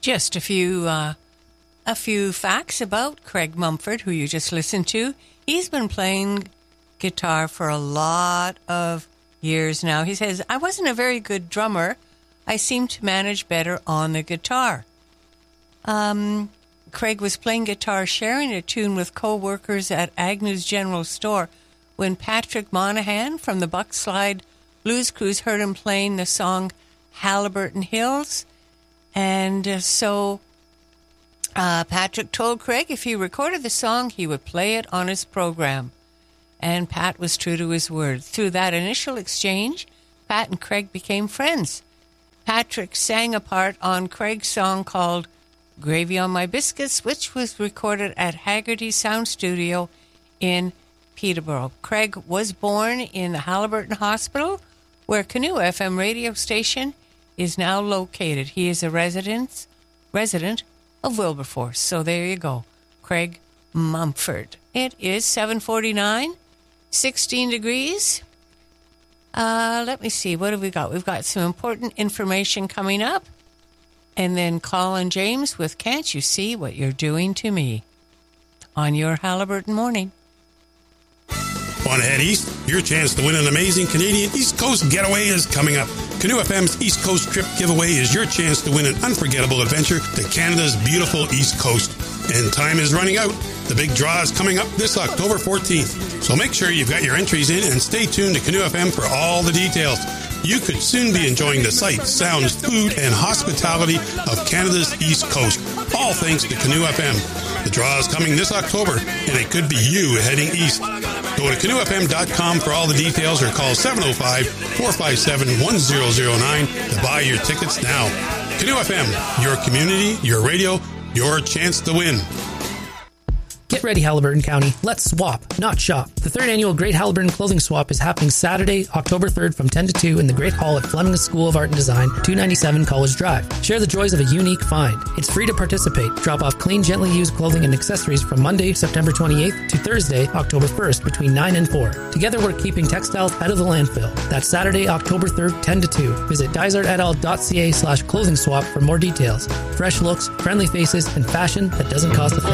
Just a few facts about Craig Mumford, who you just listened to. He's been playing guitar for a lot of years now. He says, I wasn't a very good drummer. I seemed to manage better on the guitar. Craig was playing guitar, sharing a tune with co-workers at Agnew's General Store when Patrick Monahan from the Buckslide Blues Cruise heard him playing the song Halliburton Hills. And so Patrick told Craig if he recorded the song, he would play it on his program. And Pat was true to his word. Through that initial exchange, Pat and Craig became friends. Patrick sang a part on Craig's song called Gravy on My Biscuits, which was recorded at Haggerty Sound Studio in Peterborough. Craig was born in the Halliburton Hospital, where Canoe FM radio station is now located. He is a resident of Wilberforce. So there you go, Craig Mumford. It is 7:49, 16 degrees. Let me see, what have we got? We've got some important information coming up. And then Colin James with Can't You See What You're Doing to Me on your Halliburton Morning. Want to head east? Your chance to win an amazing Canadian East Coast getaway is coming up. Canoe FM's East Coast Trip Giveaway is your chance to win an unforgettable adventure to Canada's beautiful East Coast. And time is running out. The big draw is coming up this October 14th. So make sure you've got your entries in and stay tuned to Canoe FM for all the details. You could soon be enjoying the sights, sounds, food, and hospitality of Canada's East Coast, all thanks to Canoe FM. The draw is coming this October, and it could be you heading east. Go to canoefm.com for all the details or call 705-457-1009 to buy your tickets now. Canoe FM, your community, your radio, your chance to win. Get ready, Halliburton County. Let's swap, not shop. The third annual Great Halliburton Clothing Swap is happening Saturday, October 3rd from 10 to 2 in the Great Hall at Fleming School of Art and Design, 297 College Drive. Share the joys of a unique find. It's free to participate. Drop off clean, gently used clothing and accessories from Monday, September 28th to Thursday, October 1st between 9 and 4. Together, we're keeping textiles out of the landfill. That's Saturday, October 3rd, 10 to 2. Visit dysartetl.ca/clothing swap for more details. Fresh looks, friendly faces, and fashion that doesn't cost a thing.